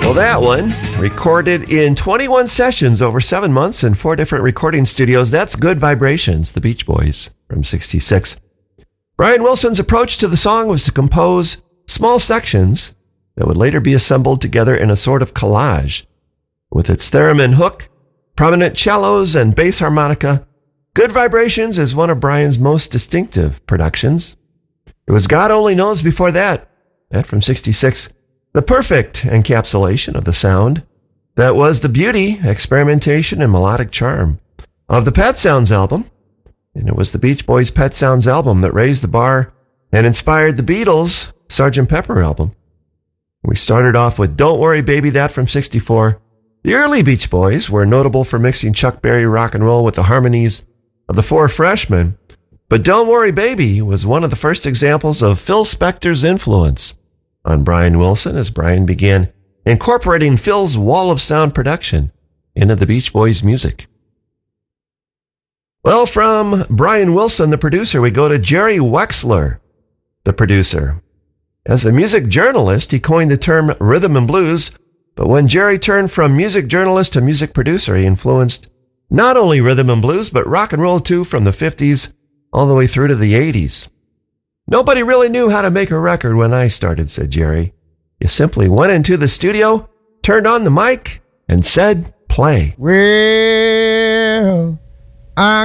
Well, that one, recorded in 21 sessions over 7 months in 4 different recording studios. That's Good Vibrations, the Beach Boys from '66. Brian Wilson's approach to the song was to compose small sections that would later be assembled together in a sort of collage. With its theremin hook, prominent cellos, and bass harmonica, Good Vibrations is one of Brian's most distinctive productions. It was God Only Knows before that from '66, the perfect encapsulation of the sound that was the beauty, experimentation, and melodic charm of the Pet Sounds album. And it was the Beach Boys' Pet Sounds album that raised the bar and inspired the Beatles' Sgt. Pepper album. We started off with Don't Worry Baby, that from '64. The early Beach Boys were notable for mixing Chuck Berry rock and roll with the harmonies of the Four Freshmen, but Don't Worry Baby was one of the first examples of Phil Spector's influence on Brian Wilson as Brian began incorporating Phil's wall of sound production into the Beach Boys' music. Well, from Brian Wilson, the producer, we go to Jerry Wexler, the producer. As a music journalist, he coined the term rhythm and blues, but when Jerry turned from music journalist to music producer, he influenced not only rhythm and blues, but rock and roll too, from the 50s all the way through to the 80s. Nobody really knew how to make a record when I started, said Jerry. You simply went into the studio, turned on the mic, and said, play. Well, I